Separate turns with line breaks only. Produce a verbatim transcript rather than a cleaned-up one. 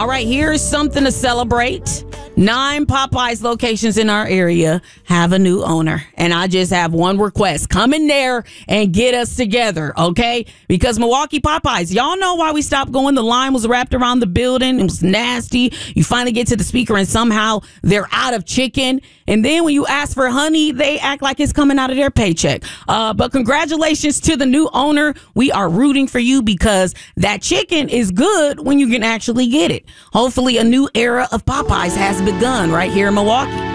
All right, here's something to celebrate. Nine Popeyes locations in our area have a new owner. And I just have one request. Come in there and get us together, okay? Because Milwaukee Popeyes, y'all know why we stopped going. The line was wrapped around the building. It was nasty. You finally get to the speaker and somehow they're out of chicken. And then when you ask for honey, they act like it's coming out of their paycheck. Uh, but congratulations to the new owner. We are rooting for you because that chicken is good when you can actually get it. Hopefully a new era of Popeyes has begun right here in Milwaukee.